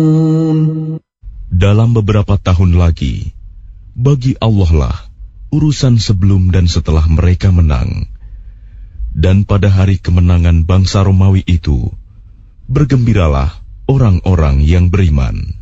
Dalam beberapa tahun lagi, bagi Allah lah urusan sebelum dan setelah mereka menang. Dan pada hari kemenangan bangsa Romawi itu, bergembiralah orang-orang yang beriman.